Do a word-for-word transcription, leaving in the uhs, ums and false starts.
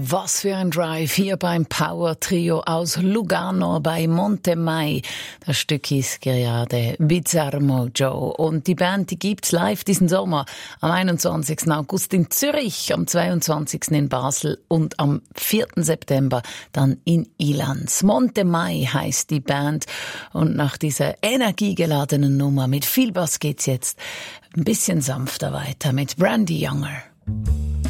Was für ein Drive hier beim Power Trio aus Lugano bei Montemai. Das Stück ist gerade Bizarre Mojo. Und die Band, die gibt's live diesen Sommer am einundzwanzigsten August in Zürich, am zweiundzwanzigsten in Basel und am vierten September dann in Ilanz. Montemai heißt die Band. Und nach dieser energiegeladenen Nummer mit viel Bass geht's jetzt ein bisschen sanfter weiter mit Brandy Younger.